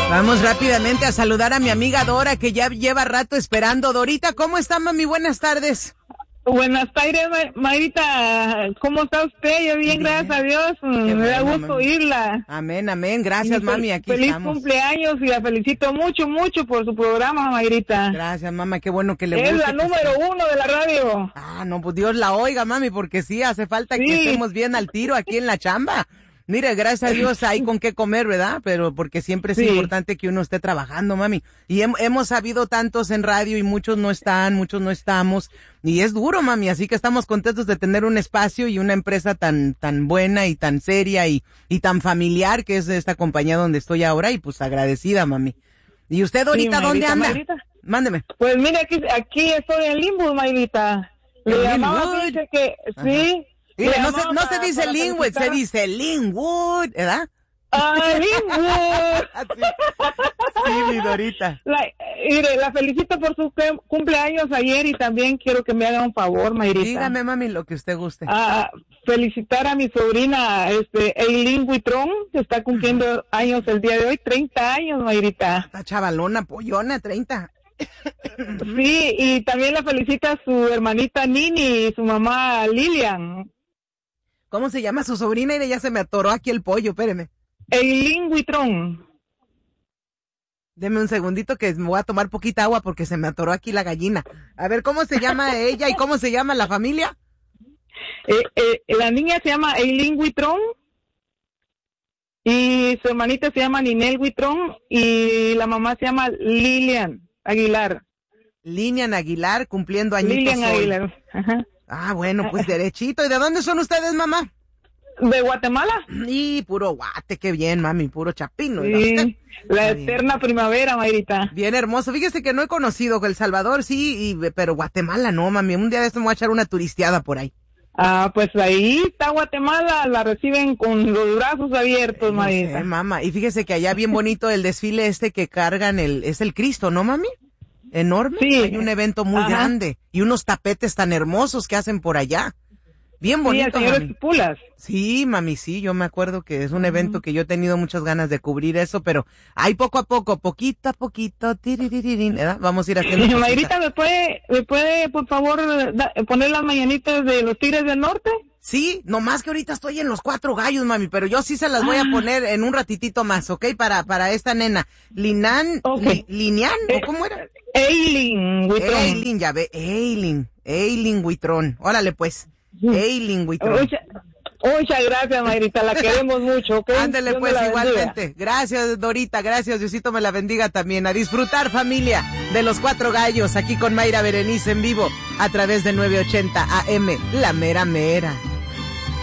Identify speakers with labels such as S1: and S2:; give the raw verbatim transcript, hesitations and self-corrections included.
S1: Vamos rápidamente a saludar a mi amiga Dora, que ya lleva rato esperando. Dorita, ¿cómo está, mami? Buenas tardes.
S2: Buenas tardes, Mayrita. ¿Cómo está usted? Yo bien, bien. Gracias a Dios. Qué Me bueno, da gusto mami. oírla.
S1: Amén, amén. Gracias, y mami. Aquí
S2: feliz
S1: estamos.
S2: cumpleaños y la felicito mucho, mucho por su programa, Mayrita.
S1: Gracias, mamá. Qué bueno que le
S2: guste.
S1: Es
S2: la número está. uno de la radio.
S1: Ah, no, pues Dios la oiga, mami, porque sí, hace falta sí. que estemos bien al tiro aquí en la chamba. Mire, gracias a Dios hay con qué comer, ¿verdad? Pero porque siempre es sí. importante que uno esté trabajando, mami. Y hem, hemos sabido tantos en radio y muchos no están, muchos no estamos. Y es duro, mami, así que estamos contentos de tener un espacio y una empresa tan tan buena y tan seria y, y tan familiar que es esta compañía donde estoy ahora y pues agradecida, mami. ¿Y usted ahorita sí, dónde anda? Mayrita. Mándeme.
S2: Pues mire, aquí, aquí estoy en Linwood, Mayrita. Le llamaba que, que sí.
S1: Mire, no, se, no se dice Linwood, se dice Linwood, ¿verdad?
S2: ¡Ah, Linwood!
S1: sí, sí, mi Dorita.
S2: La, mire, la felicito por su cumpleaños ayer y también quiero que me haga un favor, Mayrita.
S1: Dígame, mami, lo que usted guste.
S2: Ah, felicitar a mi sobrina, este, Eileen Huitrón, que está cumpliendo años el día de hoy, treinta años, Mayrita.
S1: Está chavalona, pollona, treinta.
S2: Sí, y también la felicita a su hermanita Nini y su mamá Lilian.
S1: ¿Cómo se llama su sobrina? Y ya se me atoró aquí el pollo, espéreme.
S2: Eileen Huitrón.
S1: Deme un segundito que me voy a tomar poquita agua porque se me atoró aquí la gallina. A ver, ¿cómo se llama ella y cómo se llama la familia?
S2: Eh, eh, la niña se llama Eileen Huitrón y su hermanita se llama Ninel Huitrón y la mamá se llama Lilian Aguilar.
S1: Lilian Aguilar, cumpliendo añitos
S2: Lilian
S1: hoy.
S2: Aguilar, ajá.
S1: Ah, bueno, pues derechito. ¿Y de dónde son ustedes, mamá?
S2: De Guatemala.
S1: Y puro guate, qué bien, mami, puro chapino.
S2: Sí, la eterna primavera, Mayrita.
S1: Bien hermoso. Fíjese que no he conocido El Salvador, sí, y, pero Guatemala no, mami. Un día de esto me voy a echar una turisteada por ahí.
S2: Ah, pues ahí está Guatemala, la reciben con los brazos abiertos, eh, no Mayrita.
S1: sé, mamá. Y fíjese que allá bien bonito el desfile este que cargan, el es el Cristo, ¿no, mami? Enorme,
S2: sí.
S1: Hay un evento muy Ajá. grande y unos tapetes tan hermosos que hacen por allá. Bien bonito,
S2: sí,
S1: mami.
S2: Pulas.
S1: Sí, mami, sí, yo me acuerdo que es un uh-huh. evento que yo he tenido muchas ganas de cubrir eso, pero ahí poco a poco, poquito a poquito, ¿verdad? Vamos a ir haciendo.
S2: Mayrita, ¿me puede, me puede, por favor, da, poner las mañanitas de los Tigres del Norte?
S1: Sí, nomás que ahorita estoy en los cuatro gallos, mami, pero yo sí se las voy a poner en un ratitito más, ¿ok? Para, para esta nena. Linan,
S2: okay.
S1: li, Linian,
S2: eh,
S1: ¿o cómo era?
S2: Eileen Huitrón.
S1: Eileen, ya ve, Eileen, Eileen Huitrón. Órale, pues, Eileen Huitrón.
S2: Muchas, muchas gracias, Mayrita, la queremos mucho, ¿ok?
S1: Ándele, Dios pues, igualmente. Bendiga. Gracias, Dorita, gracias, Diosito me la bendiga también. A disfrutar, familia, de los cuatro gallos, aquí con Mayra Berenice en vivo, a través de nueve ochenta A M, La Mera Mera.